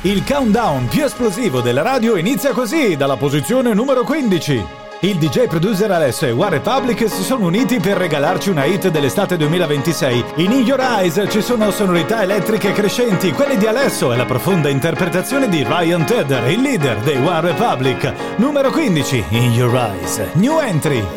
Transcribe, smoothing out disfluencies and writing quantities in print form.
Il countdown più esplosivo della radio inizia così, dalla posizione numero 15. Il DJ producer Alesso e One Republic si sono uniti per regalarci una hit dell'estate 2026. In Your Eyes ci sono sonorità elettriche crescenti, quelle di Alesso e la profonda interpretazione di Ryan Tedder, il leader dei One Republic. Numero 15, In Your Eyes. New entry.